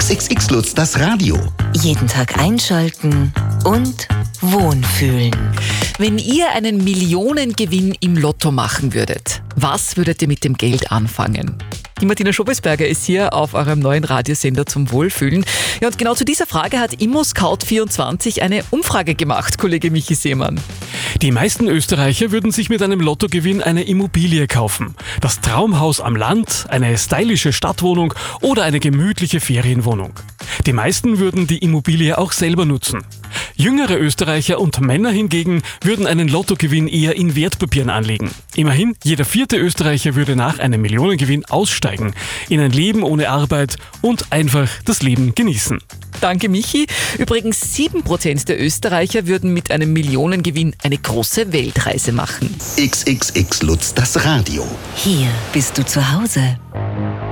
XXX Lutz, das Radio. Jeden Tag einschalten und wohnfühlen. Wenn ihr einen Millionengewinn im Lotto machen würdet, was würdet ihr mit dem Geld anfangen? Die Martina Schobesberger ist hier auf eurem neuen Radiosender zum Wohlfühlen. Ja, und genau zu dieser Frage hat ImmoScout24 eine Umfrage gemacht, Kollege Michi Seemann. Die meisten Österreicher würden sich mit einem Lottogewinn eine Immobilie kaufen. Das Traumhaus am Land, eine stylische Stadtwohnung oder eine gemütliche Ferienwohnung. Die meisten würden die Immobilie auch selber nutzen. Jüngere Österreicher und Männer hingegen würden einen Lottogewinn eher in Wertpapieren anlegen. Immerhin, jeder 4. Österreicher würde nach einem Millionengewinn aussteigen, in ein Leben ohne Arbeit und einfach das Leben genießen. Danke, Michi. Übrigens 7% der Österreicher würden mit einem Millionengewinn eine große Weltreise machen. XXX Lutz, das Radio. Hier bist du zu Hause.